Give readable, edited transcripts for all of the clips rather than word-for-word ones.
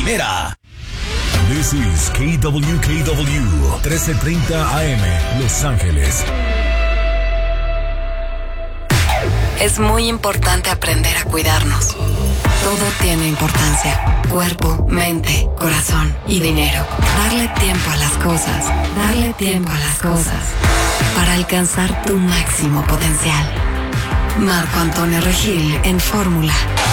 primera. This is KWKW 1330 AM, Los Ángeles. Es muy importante aprender a cuidarnos. Todo tiene importancia. Cuerpo, mente, corazón y dinero. Darle tiempo a las cosas. Darle tiempo a las cosas. Para alcanzar tu máximo potencial. Marco Antonio Regil en Fórmula.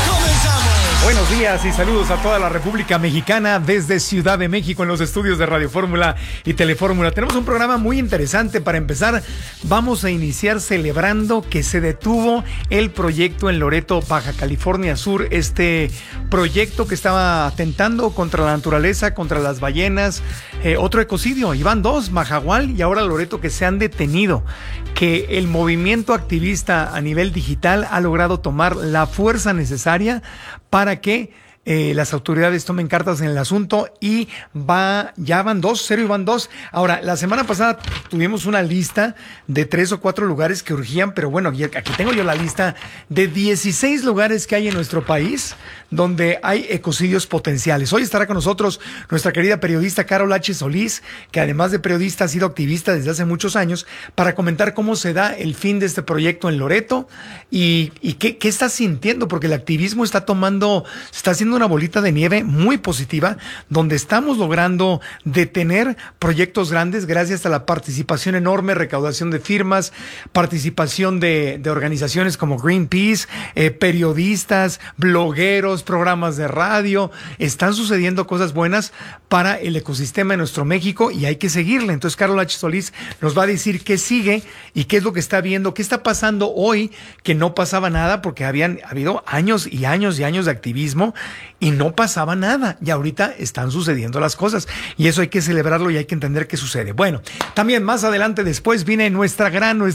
Buenos días y saludos a toda la República Mexicana desde Ciudad de México en los estudios de Radio Fórmula y Telefórmula. Tenemos un programa muy interesante. Para empezar, vamos a iniciar celebrando que se detuvo el proyecto en Loreto, Baja California Sur. Este proyecto que estaba atentando contra la naturaleza, contra las ballenas, otro ecocidio. Y van dos, Majahual y ahora Loreto, que se han detenido. Que el movimiento activista a nivel digital ha logrado tomar la fuerza necesaria para que las autoridades tomen cartas en el asunto y ya van dos. Ahora, la semana pasada tuvimos una lista de 3 o 4 lugares que urgían, pero bueno, aquí tengo yo la lista de 16 lugares que hay en nuestro país donde hay ecocidios potenciales. Hoy estará con nosotros nuestra querida periodista Carol H. Solís, que además de periodista ha sido activista desde hace muchos años, para comentar cómo se da el fin de este proyecto en Loreto y qué está sintiendo, porque el activismo está haciendo una bolita de nieve muy positiva, donde estamos logrando detener proyectos grandes gracias a la participación enorme, recaudación de firmas, participación de organizaciones como Greenpeace, periodistas, blogueros, programas de radio. Están sucediendo cosas buenas para el ecosistema de nuestro México y hay que seguirle. Entonces, Carol H. Solís nos va a decir qué sigue y qué es lo que está viendo, qué está pasando hoy, que no pasaba nada porque habían habido años y años y años de activismo y no pasaba nada, y ahorita están sucediendo las cosas, y eso hay que celebrarlo y hay que entender qué sucede. Bueno, también más adelante después viene nuestra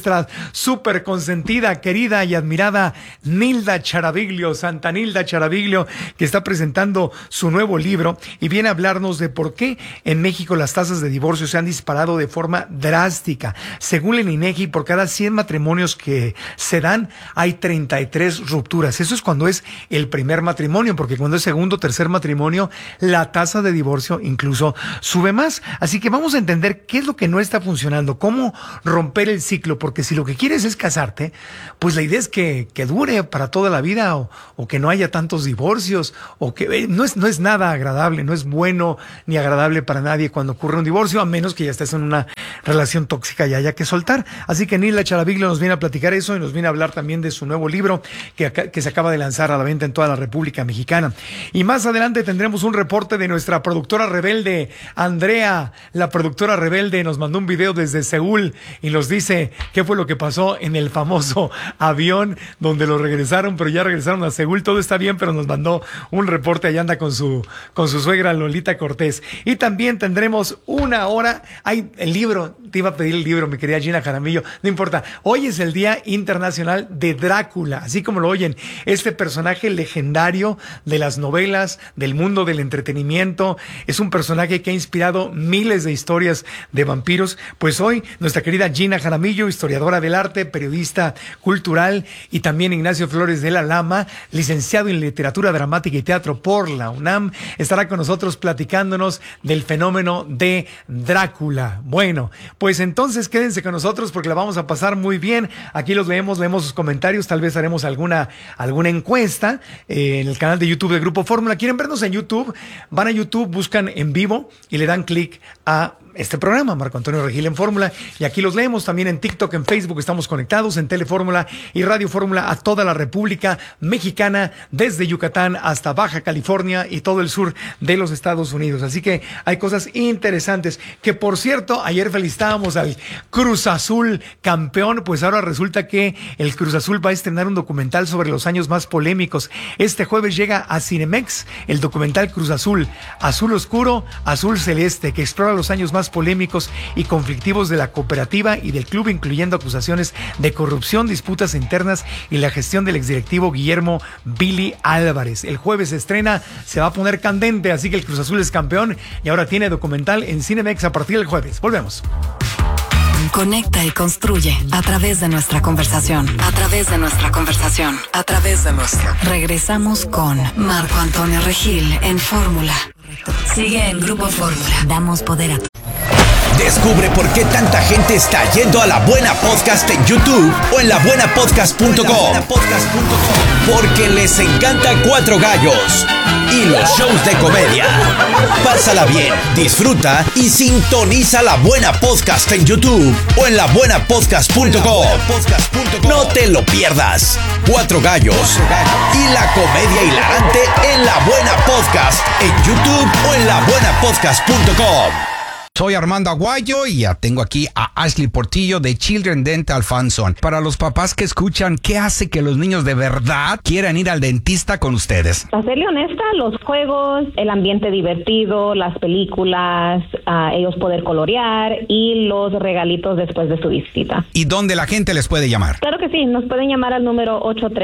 súper consentida, querida y admirada Nilda Charaviglio, Santa Nilda Charaviglio, que está presentando su nuevo libro y viene a hablarnos de por qué en México las tasas de divorcio se han disparado de forma drástica. Según el INEGI, por cada 100 matrimonios que se dan, hay 33 rupturas. Eso es cuando es el primer matrimonio, porque cuando es segundo, tercer matrimonio, la tasa de divorcio incluso sube más. Así que vamos a entender qué es lo que no está funcionando, cómo romper el ciclo, porque si lo que quieres es casarte, pues la idea es que dure para toda la vida o que no haya tantos divorcios, o que no es nada agradable, no es bueno ni agradable para nadie cuando ocurre un divorcio, a menos que ya estés en una relación tóxica y haya que soltar. Así que Nilda Charaviglio nos viene a platicar eso y nos viene a hablar también de su nuevo libro que se acaba de lanzar a la venta en toda la República Mexicana. Y más adelante tendremos un reporte de nuestra productora rebelde, Andrea. La productora rebelde nos mandó un video desde Seúl y nos dice qué fue lo que pasó en el famoso avión donde lo regresaron, pero ya regresaron a Seúl. Todo está bien, pero nos mandó un reporte. Allá anda con su suegra Lolita Cortés. Y también tendremos una hora. Ay, el libro, te iba a pedir el libro, mi querida Gina Jaramillo. No importa. Hoy es el Día Internacional de Drácula, así como lo oyen. Este personaje legendario de las novelas, del mundo del entretenimiento. Es un personaje que ha inspirado miles de historias de vampiros. Pues hoy, nuestra querida Gina Jaramillo, historiadora del arte, periodista cultural, y también Ignacio Flores de la Lama, licenciado en literatura dramática y teatro por la UNAM, estará con nosotros platicándonos del fenómeno de Drácula. Bueno, pues entonces quédense con nosotros porque la vamos a pasar muy bien. Aquí los leemos sus comentarios, tal vez haremos alguna encuesta en el canal de YouTube de Grupo Fórmula. ¿Quieren vernos en YouTube? Van a YouTube, buscan en vivo y le dan clic a este programa, Marco Antonio Regil en Fórmula, y aquí los leemos. También en TikTok, en Facebook estamos conectados, en Telefórmula y Radio Fórmula a toda la República Mexicana, desde Yucatán hasta Baja California y todo el sur de los Estados Unidos. Así que hay cosas interesantes, que por cierto, ayer felicitábamos al Cruz Azul campeón, pues ahora resulta que el Cruz Azul va a estrenar un documental sobre los años más polémicos. Este jueves llega a Cinemex el documental Cruz Azul, Azul Oscuro, Azul Celeste, que explora los años más polémicos y conflictivos de la cooperativa y del club, incluyendo acusaciones de corrupción, disputas internas y la gestión del exdirectivo Guillermo Billy Álvarez. El jueves se estrena, se va a poner candente, así que el Cruz Azul es campeón y ahora tiene documental en Cinemex a partir del jueves. Volvemos. Conecta y construye a través de nuestra conversación. Regresamos con Marco Antonio Regil en Fórmula. Sigue en Grupo Fórmula. Damos poder a tu... Descubre por qué tanta gente está yendo a La Buena Podcast en YouTube o en labuenapodcast.com. Porque les encanta Cuatro Gallos y los shows de comedia. Pásala bien, disfruta y sintoniza La Buena Podcast en YouTube o en labuenapodcast.com. No te lo pierdas. Cuatro Gallos y la comedia hilarante en La Buena Podcast en YouTube o en labuenapodcast.com. Soy Armando Aguayo y ya tengo aquí a Ashley Portillo de Children Dental Funson. Para los papás que escuchan, ¿qué hace que los niños de verdad quieran ir al dentista con ustedes? Para serle honesta, los juegos, el ambiente divertido, las películas, ellos poder colorear y los regalitos después de su visita. ¿Y dónde la gente les puede llamar? Claro que sí, nos pueden llamar al número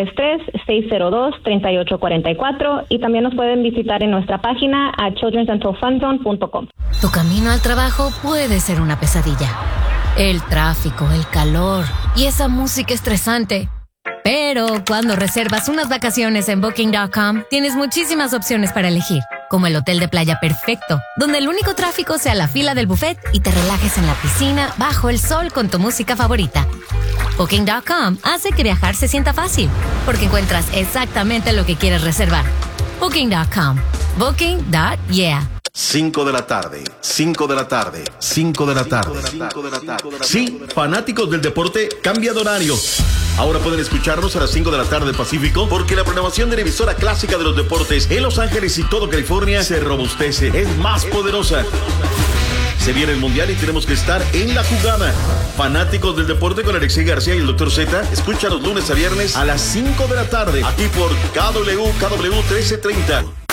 833-602-3844 y también nos pueden visitar en nuestra página a childrendentalfunzone.com. Tu camino al trabajo puede ser una pesadilla. El tráfico, el calor y esa música estresante. Pero cuando reservas unas vacaciones en Booking.com, tienes muchísimas opciones para elegir, como el hotel de playa perfecto, donde el único tráfico sea la fila del buffet y te relajes en la piscina bajo el sol con tu música favorita. Booking.com hace que viajar se sienta fácil, porque encuentras exactamente lo que quieres reservar. Booking.com. Booking.yeah. 5 de la tarde, 5 de la tarde, 5 de la tarde. Sí, fanáticos del deporte, cambia de horario. Ahora pueden escucharnos a las 5 de la tarde Pacífico, porque la programación de la emisora clásica de los deportes en Los Ángeles y todo California se robustece, es más poderosa. Se viene el Mundial y tenemos que estar en la jugada. Fanáticos del deporte con Alexei García y el Dr. Z, escucha los lunes a viernes a las 5 de la tarde, aquí por KW 1330.